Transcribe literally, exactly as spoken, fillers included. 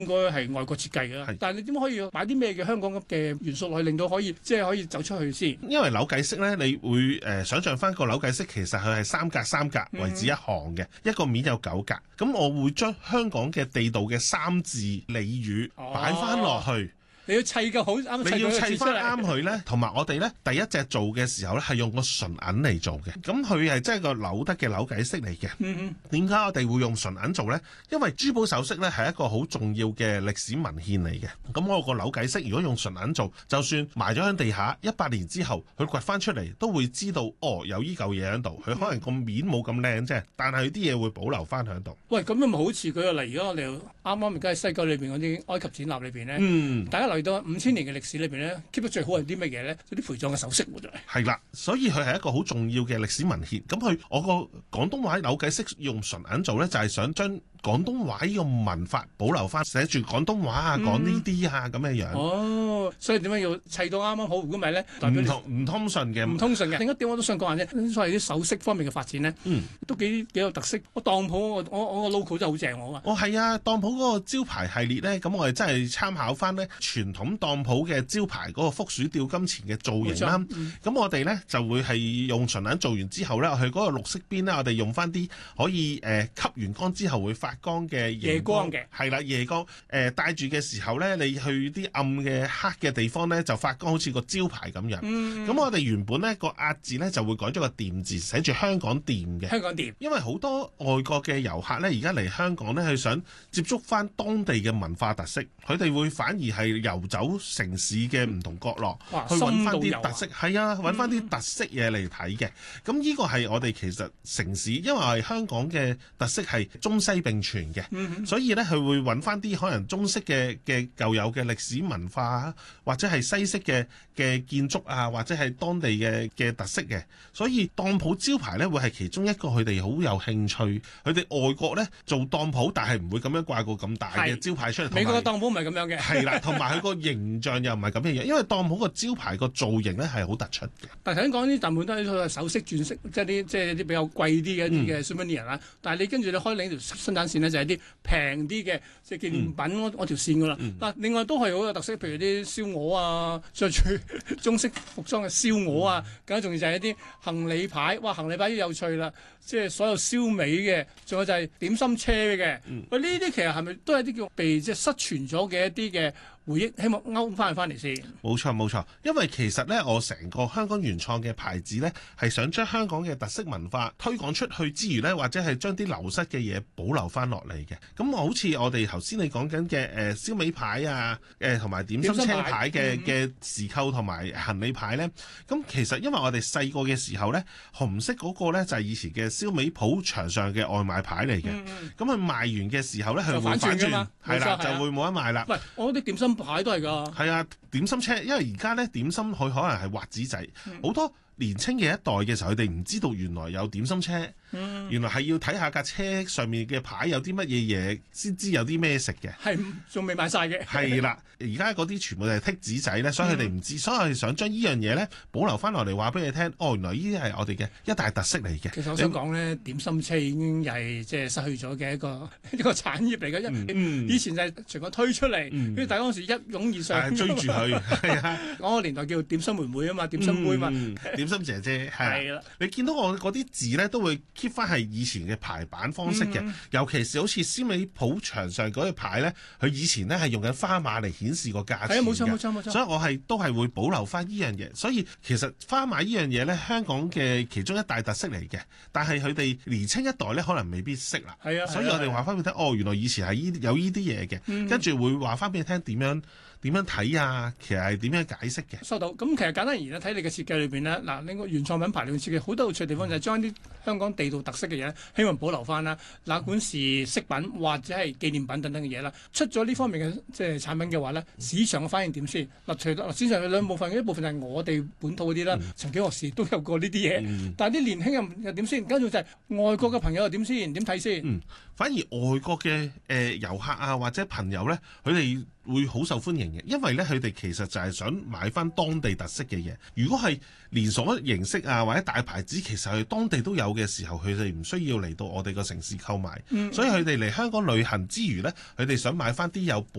應該係外國設計嘅，但係你點可以擺啲咩嘅香港嘅元素落去，令到可以即係可以走出去先？ 因為扭計式咧，你會誒、呃、想象翻個扭計式，其實佢係三格三格為止一行嘅，嗯、一個面有九格。咁我會將香港嘅地道嘅三字俚語擺翻落去。哦你要砌嘅好啱， 你要砌翻啱佢咧，同埋我哋咧第一隻做嘅時候咧係用個純銀嚟做嘅，咁佢係真係個扭得嘅扭計式嚟嘅。 嗯點解我哋會用純銀做咧？因為珠寶首飾咧係一個好重要嘅歷史文獻嚟嘅。咁我個扭計式如果用純銀做，就算埋咗喺地下一百年之後，佢掘翻出嚟都會知道哦，有依嚿嘢喺度。佢可能個面冇咁靚啫，但係啲嘢會保留翻喺度。 喂，咁又咪好似舉個例，而家我哋啱啱而家喺西九裏邊嗰啲埃及展覽裏邊咧， 嗯， 大家留意到五千年嘅歷史裏邊咧 keep 得最好係啲乜嘢咧？啲陪葬嘅首飾喎，就係。 係啦，所以佢係一個好重要嘅歷史文獻。咁佢我個廣東話扭計式用純銀做咧，就係、是、想將廣東話呢個文法保留翻，寫住廣東話啊，講呢啲啊咁嘅樣。 哦，所以點解要砌到啱啱好？如果唔係咧， 唔通唔通順嘅， 唔通順嘅。另一點我都想講下啫，所謂啲首飾方面嘅發展咧， 嗯， 都幾幾有特色。我當鋪我我我個 logo 真係好正我啊！ 哦，係啊，當鋪嗰個招牌系列咧，咁我哋真係參考翻咧傳統當鋪嘅招牌嗰個福鼠吊金錢嘅造型啦。咁、嗯、我哋咧就會係用純銀做完之後咧，去嗰個綠色邊咧，我哋用翻啲可以誒、呃、吸完光之後會發光嘅夜光嘅， 係啦，夜光誒帶住嘅時候咧，你去啲暗嘅黑嘅地方咧，就發光好似個招牌咁樣。咁、嗯、我哋原本咧個壓字咧就會改咗個店字，寫住香港店嘅。 香港店， 因為好多外國嘅遊客咧，而家嚟香港咧，佢想接觸翻當地嘅文化特色，佢哋會反而係遊走城市嘅唔同角落，去揾翻啲特色，係啊，揾翻啲特色嘢嚟睇嘅。咁呢、嗯、個係我哋其實城市，因為我哋香港嘅特色係中西並存嘅。嗯、所以咧，佢會揾翻啲可能中式嘅嘅舊有嘅歷史文化，或者係西式嘅嘅建築啊，或者係當地嘅嘅特色嘅。所以當鋪招牌咧，會係其中一個佢哋好有興趣。佢哋外國咧做當鋪，但係唔會咁樣掛個咁大嘅招牌出嚟。 美國嘅當鋪唔係咁樣嘅。係啦，同埋佢個形象又唔係咁樣樣，因為當鋪個招牌個造型咧係好突出嘅。 但係頭先講啲大部分都係首飾、鑽飾，即係啲即係啲比較貴啲嘅一啲嘅 souvenir 啦。但係你跟住你開另一條生產線咧，就係啲平啲嘅即係紀念品嗰嗰條線噶啦。嗱、嗯，另外都係好有特色，譬如啲燒鵝啊，着住中式服裝嘅燒鵝啊，更加重要就係一啲行李牌。哇，行李牌都有趣啦，即係所有燒味嘅，仲有就係點心車嘅。 嗯、 喂，呢啲其實係咪都係啲叫被即係失傳咗嘅一啲嘅回憶？希望勾翻翻嚟先。 冇錯冇錯，因為其實咧，我成個香港原創嘅牌子咧，係想將香港嘅特色文化推廣出去之餘咧，或者係將啲流失嘅嘢保留翻落嚟嘅。咁好似我哋頭先你講緊嘅誒燒味牌啊，誒同埋點心車牌嘅嘅匙扣同埋行李牌咧，咁其實因為我哋細個嘅時候咧，紅色嗰個咧就係以前嘅燒味鋪牆上嘅外賣牌嚟嘅。咁佢、嗯、賣完嘅時候咧，佢會反轉，係啦，就會冇得賣啦。 喂，我啲點心牌都係㗎。 係啊，點心車，因為而家咧點心佢可能係畫紙仔，好、嗯、多年青嘅一代嘅時候，佢哋唔知道原來有點心車。嗯、原來係要睇下架車上面嘅牌有啲乜嘢嘢，先知有啲咩食嘅。 係仲未買晒嘅。係啦，而家嗰啲全部都係剔紙仔咧，所以佢哋唔知，嗯、所以我哋想將呢樣嘢咧保留翻落嚟，話俾你聽。哦，原來呢啲係我哋嘅一大特色嚟嘅。 其實我想講咧，你點心車已經係即係失去咗嘅一個一個產業嚟嘅。因、嗯、以前就係全個推出嚟，跟住、嗯、大家嗰時一擁而上， 追住佢。係啊， 嗰個年代叫點心妹妹啊嘛，點心妹嘛， 嗯、點心姐姐係啦。你見到我嗰啲字咧，都會 keep 翻係以前嘅排版方式嘅，嗯、尤其是好似燒味鋪牆上嗰個牌咧，佢以前咧係用緊花碼嚟顯示個價錢嘅。係啊，冇錯冇錯冇錯。所以我係都係會保留翻呢樣嘢。所以其實花碼呢樣嘢咧，香港嘅其中一大特色嚟嘅。但係佢哋年青一代咧，可能未必識啦。係啊，所以我哋話翻俾你聽，哦，原來以前係依有呢啲嘢嘅，嗯、跟住會話翻俾你聽點樣。點樣睇啊？其實係點樣解釋嘅？ 收到。咁其實簡單而言咧，睇你嘅設計裏邊咧，嗱，你個原創品牌裏面設計好多有趣嘅地方，就係將啲香港地道特色嘅嘢，希望保留翻啦。嗱，管是飾品或者係紀念品等等嘅嘢啦，出咗呢方面嘅即係產品嘅話咧，市場嘅反應點先？嗱，除咗市場嘅兩部分，一部分就係我哋本土嗰啲啦，嗯、曾幾何時都有過呢啲嘢。嗯、但係啲年輕人又點先？跟住就係外國嘅朋友又點先？點睇先？ 嗯，反而外國嘅誒遊客啊或者朋友咧，佢哋會好受歡迎嘅，因為咧佢哋其實就係想買翻當地特色嘅嘢。如果係連鎖形式啊或者大牌子，其實係當地都有嘅時候，佢哋唔需要嚟到我哋個城市購買。嗯、所以佢哋嚟香港旅行之餘呢，佢哋想買翻啲有